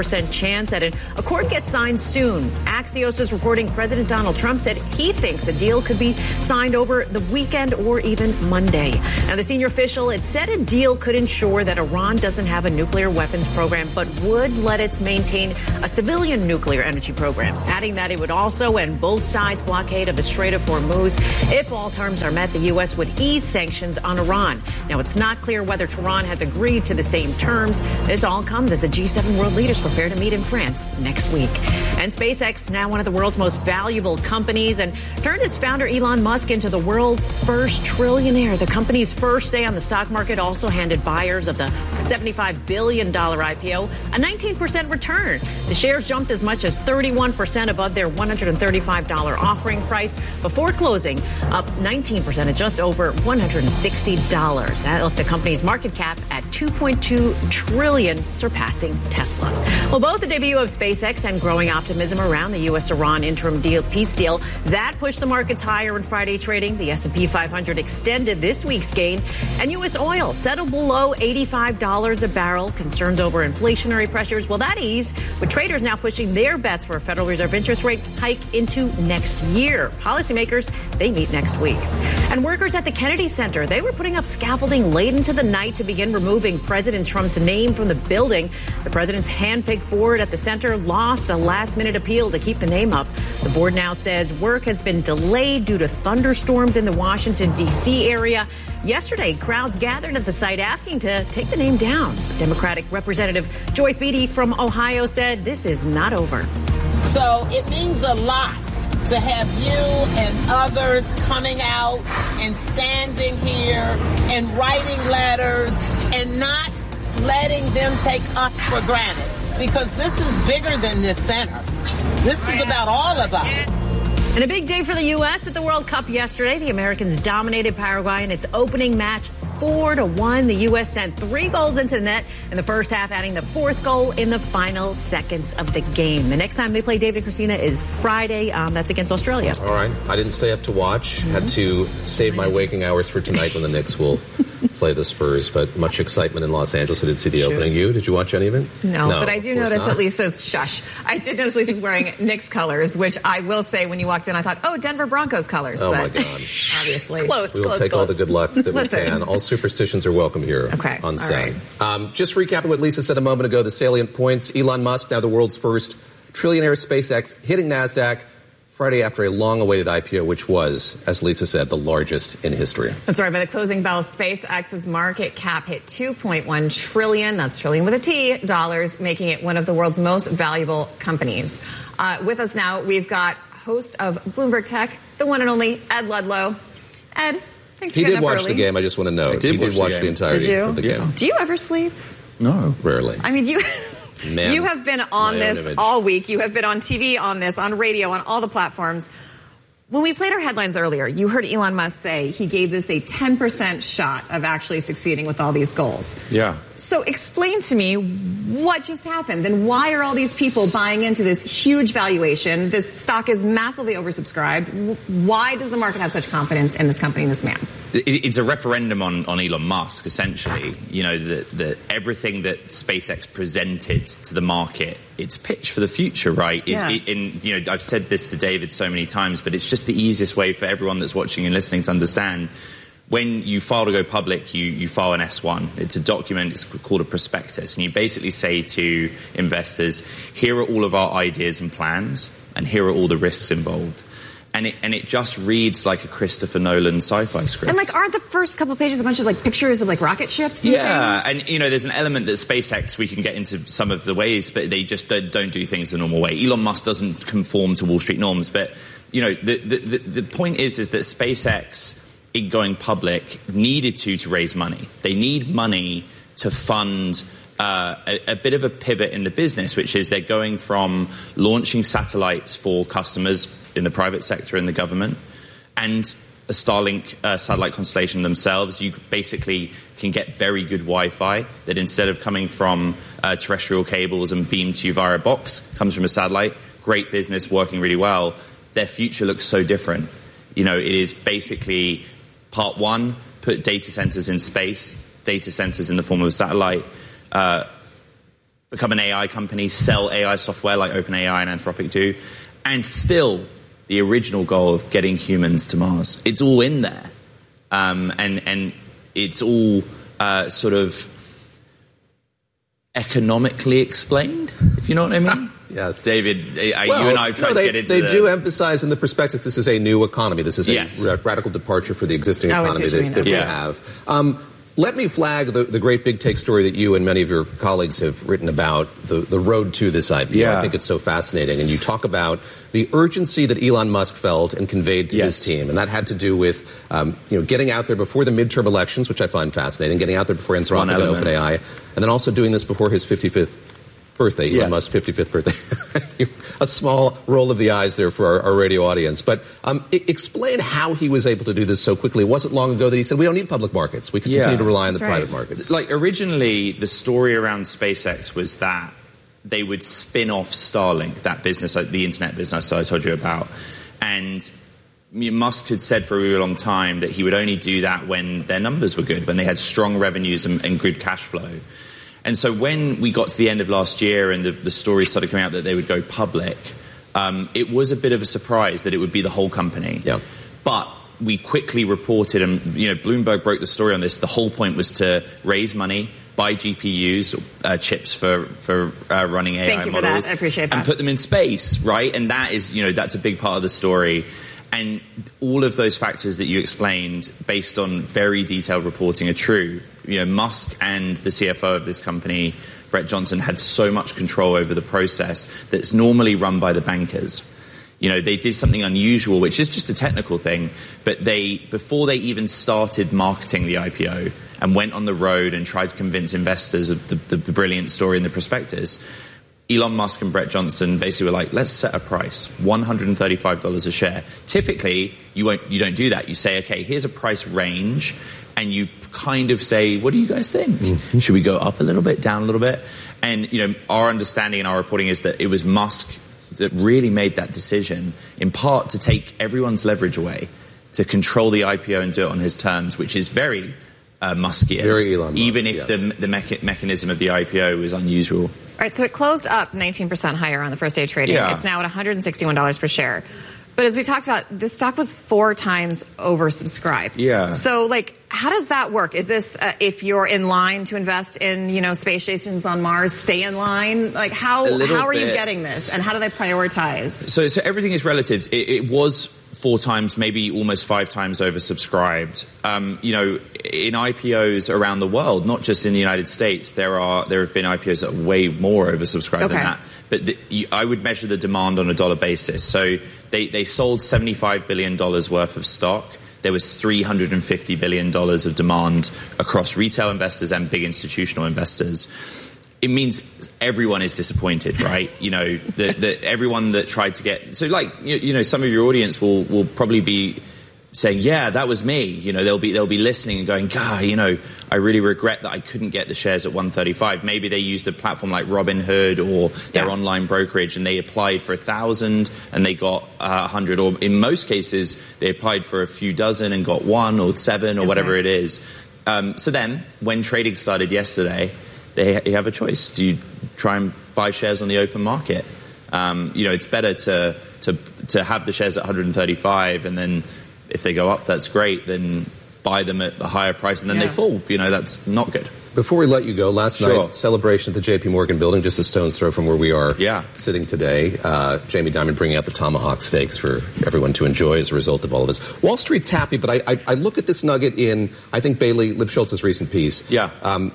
chance that an accord gets signed soon. Axios is reporting President Donald Trump said he thinks a deal could be signed over the weekend or even Monday. Now, the senior official, it said a deal could ensure that Iran doesn't have a nuclear weapons program, but would let it maintain a civilian nuclear energy program, adding that it would also end both sides' blockade of the Strait of Hormuz. If all terms are met, the U.S. would ease sanctions on Iran. Now, it's not clear whether Tehran has agreed to the same terms. This all comes as the G7 world leaders prepare to meet in France next week. And SpaceX, now one of the world's most valuable companies, and turned its founder Elon Musk into the world's first trillionaire. The company's first day on the stock market also handed buyers of the $75 billion IPO a 19% return. The shares jumped as much as 31% above their $135 offering price before closing, up 19% at just over $160. That left the company's market cap at $2.2 trillion, surpassing Tesla. Well, both the debut of SpaceX and growing optimism around the U.S.-Iran interim peace deal, that pushed the markets higher in Friday trading. The S&P 500 extended this week's gain, and U.S. oil settled below $85 a barrel. Concerns over inflationary pressures, well, that eased, with traders now pushing their bets for a Federal Reserve interest rate hike into next year. Policymakers, they meet next week. And workers at the Kennedy Center, they were putting up scaffolding late into the night to begin removing President Trump's name from the building. The president's hand-picked board at the center lost a last-minute appeal to keep the name up. The board now says work has been delayed due to thunderstorms in the Washington, D.C. area. Yesterday, crowds gathered at the site asking to take the name down. Democratic Representative Joyce Beatty from Ohio said this is not over. So it means a lot to have you and others coming out and standing here and writing letters and not letting them take us for granted, because this is bigger than this center. This is about all of us. And a big day for the U.S. at the World Cup yesterday. The Americans dominated Paraguay in its opening match 4-1. The U.S. sent 3 goals into the net in the first half, adding the 4th goal in the final seconds of the game. The next time they play, David, Christina, is Friday. That's against Australia. All right. I didn't stay up to watch. Had to save my waking hours for tonight when the Knicks will play the Spurs. But much excitement in Los Angeles. I did see the opening. You? Did you watch any of it? No, but I do notice that Lisa's, I did notice Lisa's wearing Knicks colors, which I will say when you walked in, I thought, oh, Denver Broncos colors. Oh, but my God. Obviously. We will take all the good luck that we can. All superstitions are welcome here on set. Right. Just recapping what Lisa said a moment ago, the salient points. Elon Musk, now the world's first trillionaire, SpaceX, hitting NASDAQ Friday after a long-awaited IPO, which was, as Lisa said, the largest in history. That's right. By the closing bell, SpaceX's market cap hit $2.1 trillion, that's trillion with a T, dollars, making it one of the world's most valuable companies. With us now, we've got host of Bloomberg Tech, the one and only Ed Ludlow. Ed, thanks for getting up early. He did watch the game. I just want to know. He did watch the entirety of the game. Do you ever sleep? No. Rarely. I mean, you have been on this all week. You have been on TV on this, on radio, on all the platforms. When we played our headlines earlier, you heard Elon Musk say he gave this a 10% shot of actually succeeding with all these goals. Yeah. So explain to me what just happened. Then why are all these people buying into this huge valuation? This stock is massively oversubscribed. Why does the market have such confidence in this company and this man? It's a referendum on Elon Musk, essentially. You know, the everything that SpaceX presented to the market, its pitch for the future, right? And, you know, I've said this to David so many times, but it's just the easiest way for everyone that's watching and listening to understand. When you file to go public, you file an S1. It's a document, it's called a prospectus. And you basically say to investors, here are all of our ideas and plans, and here are all the risks involved. And it just reads like a Christopher Nolan sci-fi script. And, like, aren't the first couple of pages a bunch of, like, pictures of, like, rocket ships and things? And, you know, there's an element that SpaceX, we can get into some of the ways, but they just don't do things the normal way. Elon Musk doesn't conform to Wall Street norms. But, you know, the point is that SpaceX, in going public, needed to raise money. They need money to fund a bit of a pivot in the business, which is they're going from launching satellites for customers in the private sector and the government, and a Starlink satellite constellation themselves. You basically can get very good Wi-Fi that, instead of coming from terrestrial cables and beamed to you via a box, comes from a satellite. Great business, working really well. Their future looks so different. You know, it is basically part one, put data centers in space, data centers in the form of a satellite. become an AI company, sell AI software like OpenAI and Anthropic do, and still the original goal of getting humans to Mars. It's all in there. And it's all sort of economically explained, if you know what I mean. Yes. David, you and I have tried to get into They do emphasize in the prospectus this is a new economy. This is a radical departure for the existing economy that we have. Let me flag the great big take story that you and many of your colleagues have written about, the road to this IPO. Yeah. I think it's so fascinating. And you talk about the urgency that Elon Musk felt and conveyed to his team. And that had to do with getting out there before the midterm elections, which I find fascinating, getting out there before Anthropic and OpenAI, and then also doing this before his 55th birthday, Elon Musk's 55th birthday. A small roll of the eyes there for our radio audience. But explain how he was able to do this so quickly. It wasn't long ago that he said, we don't need public markets. We can continue to rely on the private markets. Like, originally, the story around SpaceX was that they would spin off Starlink, that business, the internet business I told you about. And Musk had said for a really long time that he would only do that when their numbers were good, when they had strong revenues and good cash flow. And so when we got to the end of last year and the stories started coming out that they would go public, it was a bit of a surprise that it would be the whole company. Yeah. But we quickly reported, and Bloomberg broke the story on this. The whole point was to raise money, buy GPUs, chips for running AI Thank you models, for that. I appreciate that. and put them in space, right? And that is, that's a big part of the story. And all of those factors that you explained, based on very detailed reporting, are true. Musk and the CFO of this company, Brett Johnson, had so much control over the process that's normally run by the bankers. They did something unusual, which is just a technical thing, but before they even started marketing the IPO and went on the road and tried to convince investors of the brilliant story in the prospectus, Elon Musk and Brett Johnson basically were like, let's set a price, $135 a share. Typically, you don't do that. You say, okay, here's a price range, and you kind of say, what do you guys think? Mm-hmm. Should we go up a little bit, down a little bit? And, our understanding and our reporting is that it was Musk that really made that decision, in part to take everyone's leverage away, to control the IPO and do it on his terms, which is very Muskian. Very Elon Musk, even if the mechanism of the IPO was unusual. All right, so it closed up 19% higher on the first day trading. Yeah. It's now at $161 per share. But as we talked about, this stock was 4 times oversubscribed. Yeah. So, how does that work? Is this if you're in line to invest in, space stations on Mars, stay in line? How are you getting this, and how do they prioritize? So everything is relative. It was 4 times, maybe almost 5 times oversubscribed. In IPOs around the world, not just in the United States, there have been IPOs that are way more oversubscribed than that. But I would measure the demand on a dollar basis. So they sold $75 billion worth of stock. There was $350 billion of demand across retail investors and big institutional investors. It means everyone is disappointed, right? Everyone that tried to get... So, some of your audience will probably be saying, yeah, that was me. They'll be listening and going, God, I really regret that I couldn't get the shares at 135. Maybe they used a platform like Robinhood or their online brokerage, and they applied for 1,000 and they got 100. Or in most cases, they applied for a few dozen and got 1 or 7 or whatever it is. So then, when trading started yesterday, they have a choice. Do you try and buy shares on the open market? It's better to have the shares at 135, and then if they go up, that's great. Then buy them at a higher price, and then they fall. That's not good. Before we let you go, last night, celebration at the J.P. Morgan building, just a stone's throw from where we are sitting today. Jamie Dimon bringing out the tomahawk steaks for everyone to enjoy as a result of all of this. Wall Street's happy, but I look at this nugget in, I think, Bailey Lipschultz's recent piece. Yeah.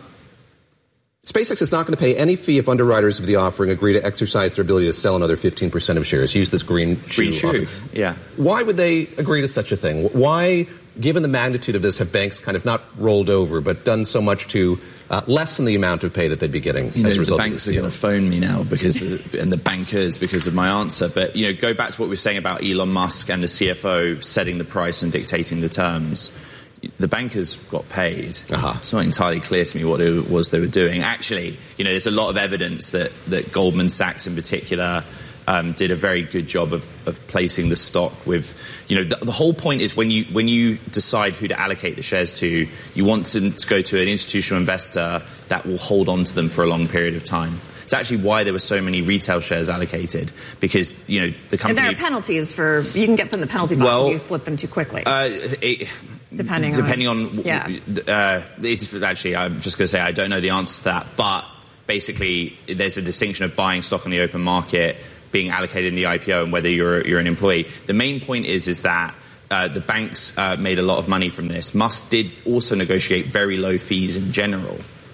SpaceX is not going to pay any fee if underwriters of the offering agree to exercise their ability to sell another 15% of shares. Use this green shoe. Yeah. Why would they agree to such a thing? Why, given the magnitude of this, have banks kind of not rolled over but done so much to lessen the amount of pay that they'd be getting as a result of this deal? The banks are going to phone me now and the bankers because of my answer. But, go back to what we were saying about Elon Musk and the CFO setting the price and dictating the terms. The bankers got paid. It's not entirely clear to me what it was they were doing. Actually, there's a lot of evidence that Goldman Sachs in particular did a very good job of placing the stock with, the whole point is when you decide who to allocate the shares to, you want them to go to an institutional investor that will hold on to them for a long period of time. It's actually why there were so many retail shares allocated, because, the company... And there are penalties you can get from the penalty box if you flip them too quickly. Depending on... Yeah. It's actually, I'm just going to say I don't know the answer to that, but basically there's a distinction of buying stock on the open market, being allocated in the IPO, and whether you're an employee. The main point is that the banks made a lot of money from this. Musk did also negotiate very low fees in general,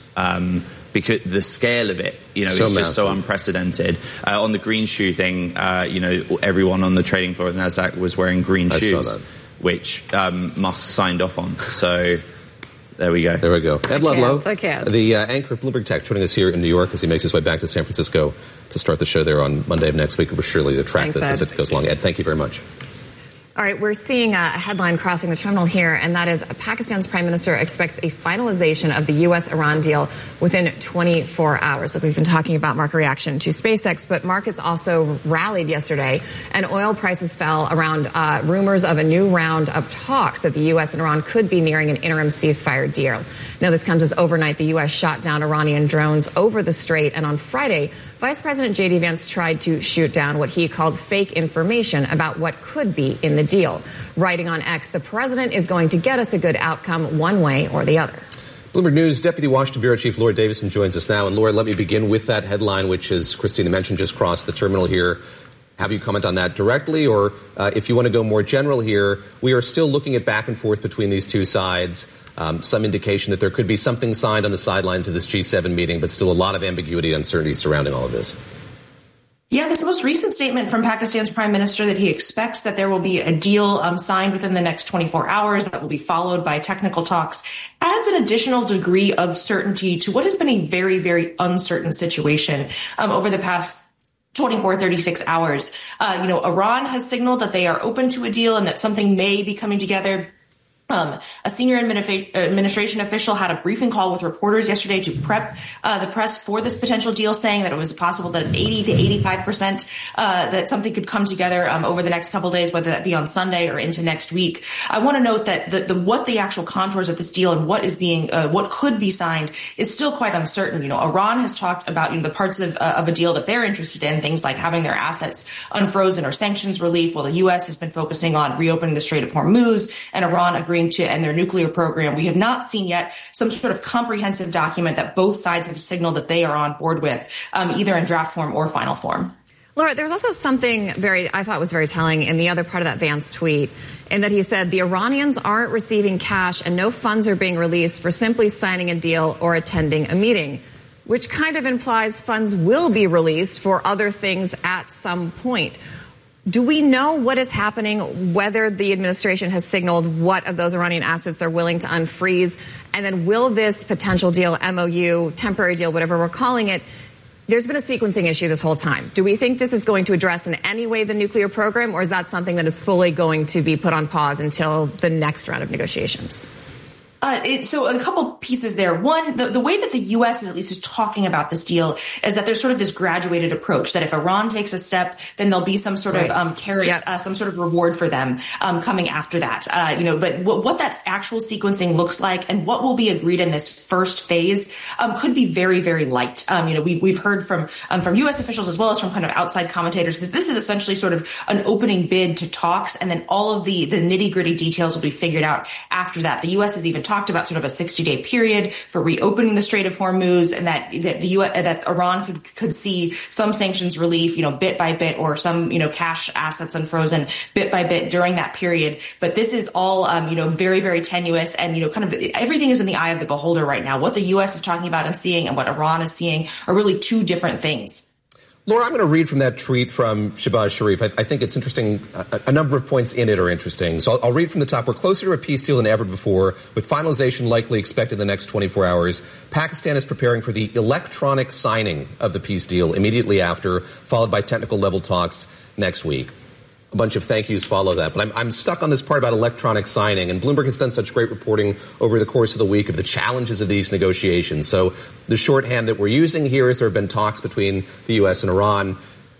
because the scale of it, is just so unprecedented. On the green shoe thing, everyone on the trading floor of NASDAQ was wearing green shoes, which Musk signed off on. So there we go. There we go. Ed Ludlow, the anchor of Bloomberg Tech, joining us here in New York as he makes his way back to San Francisco to start the show there on Monday of next week. We're surely to track this as it goes along. Ed, thank you very much. All right, we're seeing a headline crossing the terminal here, and that is Pakistan's prime minister expects a finalization of the U.S.-Iran deal within 24 hours. So we've been talking about market reaction to SpaceX, but markets also rallied yesterday, and oil prices fell around rumors of a new round of talks that the U.S. and Iran could be nearing an interim ceasefire deal. Now, this comes as overnight the U.S. shot down Iranian drones over the strait, and on Friday, Vice President J.D. Vance tried to shoot down what he called fake information about what could be in the deal. Writing on X, the president is going to get us a good outcome one way or the other. Bloomberg News Deputy Washington Bureau Chief Laura Davison joins us now. And Laura, let me begin with that headline, which, as Christina mentioned, just crossed the terminal here. Have you comment on that directly? Or if you want to go more general here, we are still looking at back and forth between these two sides. Some indication that there could be something signed on the sidelines of this G7 meeting, but still a lot of ambiguity and uncertainty surrounding all of this. Yeah, this most recent statement from Pakistan's prime minister that he expects that there will be a deal signed within the next 24 hours that will be followed by technical talks adds an additional degree of certainty to what has been a very, very uncertain situation over the past 24, 36 hours. Iran has signaled that they are open to a deal and that something may be coming together. A senior administration official had a briefing call with reporters yesterday to prep the press for this potential deal, saying that it was possible that 80 to 85% that something could come together over the next couple of days, whether that be on Sunday or into next week. I want to note that what the actual contours of this deal and what could be signed is still quite uncertain. Iran has talked about the parts of a deal that they're interested in, things like having their assets unfrozen or sanctions relief, while the U.S. has been focusing on reopening the Strait of Hormuz and Iran agreeing to end their nuclear program. We have not seen yet some sort of comprehensive document that both sides have signaled that they are on board with, either in draft form or final form. Laura, there was also something I thought was very telling in the other part of that Vance tweet, in that he said the Iranians aren't receiving cash and no funds are being released for simply signing a deal or attending a meeting, which kind of implies funds will be released for other things at some point. Do we know what is happening, whether the administration has signaled what of those Iranian assets they're willing to unfreeze? And then will this potential deal, MOU, temporary deal, whatever we're calling it, there's been a sequencing issue this whole time. Do we think this is going to address in any way the nuclear program, or is that something that is fully going to be put on pause until the next round of negotiations? So a couple pieces there. One, the way that the U.S. is talking about this deal is that there's sort of this graduated approach that if Iran takes a step, then there'll be some sort of carrots, some sort of reward for them coming after that. But what that actual sequencing looks like and what will be agreed in this first phase could be very, very light. We've heard from U.S. officials as well as from kind of outside commentators. This is essentially sort of an opening bid to talks, and then all of the nitty-gritty details will be figured out after that. The U.S. has even talked about sort of a 60-day period for reopening the Strait of Hormuz, and that that Iran could see some sanctions relief, bit by bit, or some cash assets unfrozen bit by bit during that period. But this is all very, very tenuous, and kind of everything is in the eye of the beholder right now. What the U.S. is talking about and seeing, and what Iran is seeing, are really two different things. Laura, I'm going to read from that tweet from Shehbaz Sharif. I think it's interesting. A number of points in it are interesting. So I'll read from the top. We're closer to a peace deal than ever before, with finalization likely expected in the next 24 hours. Pakistan is preparing for the electronic signing of the peace deal immediately after, followed by technical level talks next week. A bunch of thank yous follow that. But I'm stuck on this part about electronic signing. And Bloomberg has done such great reporting over the course of the week of the challenges of these negotiations. So the shorthand that we're using here is there have been talks between the U.S. and Iran.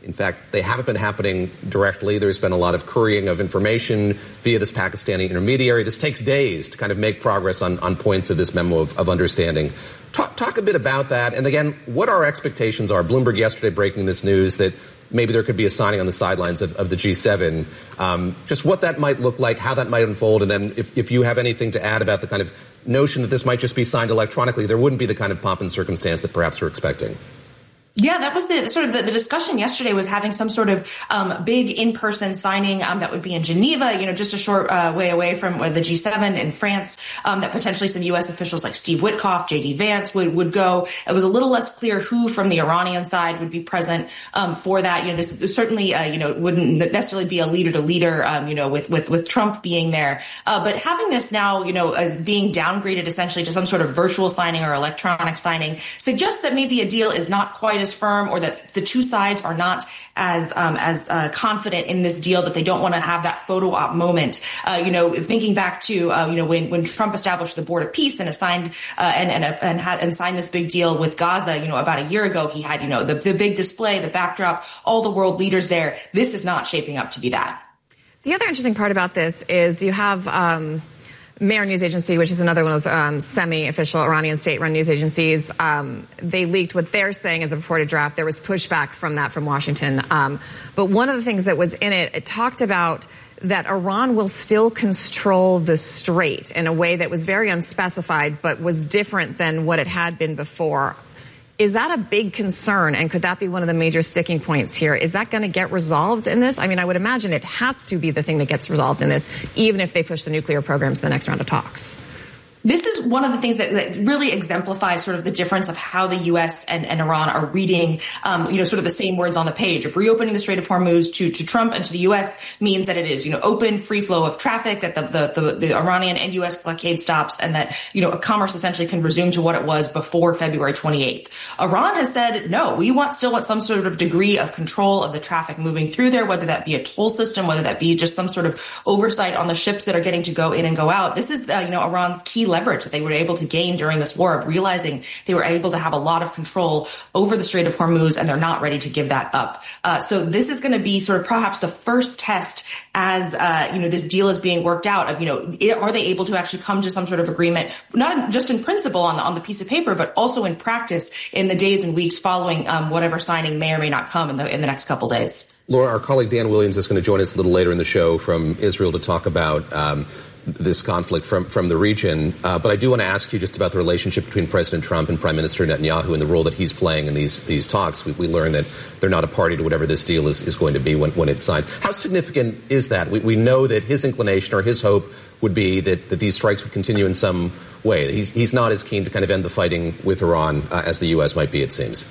In fact, they haven't been happening directly. There's been a lot of currying of information via this Pakistani intermediary. This takes days to kind of make progress on points of this memo of understanding. Talk a bit about that. And again, what our expectations are. Bloomberg yesterday breaking this news that maybe there could be a signing on the sidelines of the G7. Just what that might look like, how that might unfold, and then if you have anything to add about the kind of notion that this might just be signed electronically, there wouldn't be the kind of pomp and circumstance that perhaps we're expecting. Yeah, that was the discussion yesterday, was having some sort of big in-person signing that would be in Geneva, just a short way away from the G7 in France, that potentially some U.S. officials like Steve Witkoff, J.D. Vance would go. It was a little less clear who from the Iranian side would be present for that. This certainly, wouldn't necessarily be a leader-to-leader, with Trump being there. But having this now, being downgraded essentially to some sort of virtual signing or electronic signing suggests that maybe a deal is not quite as firm, or that the two sides are not as confident in this deal, that they don't want to have that photo op moment. Thinking back to when Trump established the Board of Peace and assigned and signed this big deal with Gaza, about a year ago, he had the big display, the backdrop, all the world leaders there. This is not shaping up to be that. The other interesting part about this is you have Mehr News Agency, which is another one of those semi-official Iranian state-run news agencies. They leaked what they're saying is a reported draft. There was pushback from that from Washington. But one of the things that was in it talked about that Iran will still control the strait in a way that was very unspecified, but was different than what it had been before. Is that a big concern, and could that be one of the major sticking points here? Is that going to get resolved in this? I mean, I would imagine it has to be the thing that gets resolved in this, even if they push the nuclear program to the next round of talks. This is one of the things that really exemplifies sort of the difference of how the U.S. and Iran are reading, sort of the same words on the page. If reopening the Strait of Hormuz to Trump and to the U.S. means that it is, open, free flow of traffic, that the Iranian and U.S. blockade stops, and that, commerce essentially can resume to what it was before February 28th. Iran has said, no, we still want some sort of degree of control of the traffic moving through there, whether that be a toll system, whether that be just some sort of oversight on the ships that are getting to go in and go out. This is, Iran's key leverage that they were able to gain during this war, of realizing they were able to have a lot of control over the Strait of Hormuz, and they're not ready to give that up. So this is going to be sort of perhaps the first test as, this deal is being worked out of, are they able to actually come to some sort of agreement, not just in principle on the piece of paper, but also in practice in the days and weeks following whatever signing may or may not come in the next couple days. Laura, our colleague Dan Williams is going to join us a little later in the show from Israel to talk about this conflict from the region. But I do want to ask you just about the relationship between President Trump and Prime Minister Netanyahu and the role that he's playing in these talks. We learned that they're not a party to whatever this deal is going to be when it's signed. How significant is that? We know that his inclination or his hope would be that these strikes would continue in some way. He's not as keen to kind of end the fighting with Iran as the U.S. might be, it seems.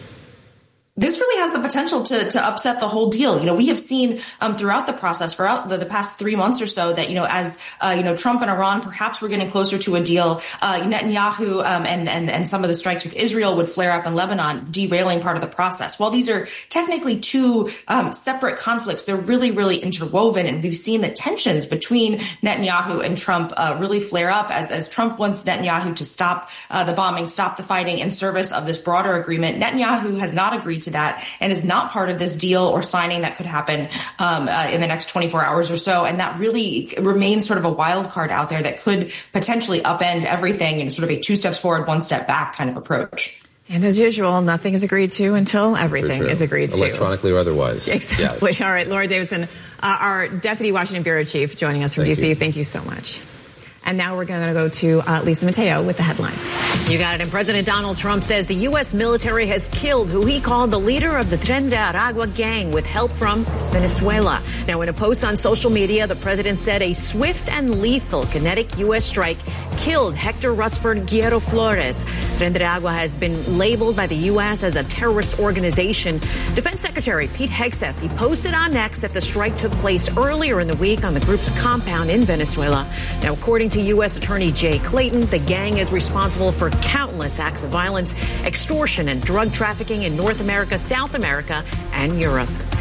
This really has the potential to upset the whole deal. We have seen throughout the process, throughout the past 3 months or so, that as Trump and Iran perhaps were getting closer to a deal, Netanyahu and some of the strikes with Israel would flare up in Lebanon, derailing part of the process. While these are technically two separate conflicts, they're really, really interwoven, and we've seen the tensions between Netanyahu and Trump really flare up as Trump wants Netanyahu to stop the bombing, stop the fighting in service of this broader agreement. Netanyahu has not agreed to that and is not part of this deal or signing that could happen in the next 24 hours or so. And that really remains sort of a wild card out there that could potentially upend everything in sort of a 2 steps forward, 1 step back kind of approach. And as usual, nothing is agreed to until everything is agreed to. Electronically or otherwise. Exactly. Yes. All right. Laura Davidson, our Deputy Washington Bureau Chief, joining us from D.C. Thank you so much. And now we're going to go to Lisa Mateo with the headlines. You got it. And President Donald Trump says the U.S. military has killed who he called the leader of the Tren de Aragua gang with help from Venezuela. Now, in a post on social media, the president said a swift and lethal kinetic U.S. strike killed Hector Rutsford Guerrero Flores. Tren de Aragua has been labeled by the U.S. as a terrorist organization. Defense Secretary Pete Hegseth, he posted on X that the strike took place earlier in the week on the group's compound in Venezuela. Now, according to U.S. Attorney Jay Clayton, the gang is responsible for countless acts of violence, extortion, and drug trafficking in North America, South America, and Europe.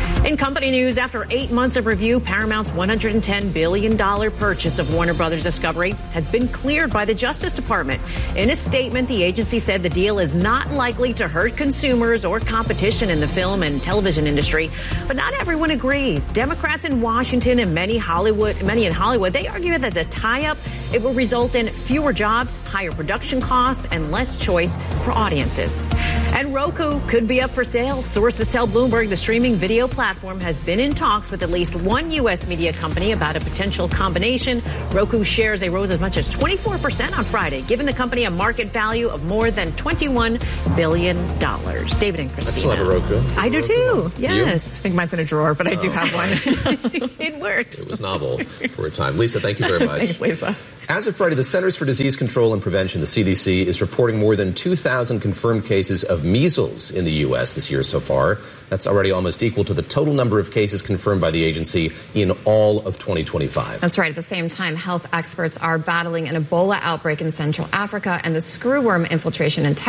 In company news, after 8 months of review, Paramount's $110 billion purchase of Warner Brothers Discovery has been cleared by the Justice Department. In a statement, the agency said the deal is not likely to hurt consumers or competition in the film and television industry. But not everyone agrees. Democrats in Washington and many in Hollywood, they argue that the tie-up, it will result in fewer jobs, higher production costs, and less choice for audiences. And Roku could be up for sale. Sources tell Bloomberg the streaming video platform has been in talks with at least one U.S. media company about a potential combination. Roku shares they rose as much as 24% on Friday, giving the company a market value of more than $21 billion. David and Christina. I still have a Roku. I do too. Yes. You? I think mine's in a drawer, but I do have one. It works. It was novel for a time. Lisa, thank you very much. Thanks, Lisa. As of Friday, the Centers for Disease Control and Prevention, the CDC, is reporting more than 2,000 confirmed cases of measles in the U.S. this year so far. That's already almost equal to the total number of cases confirmed by the agency in all of 2025. That's right. At the same time, health experts are battling an Ebola outbreak in Central Africa and the screwworm infiltration in Texas.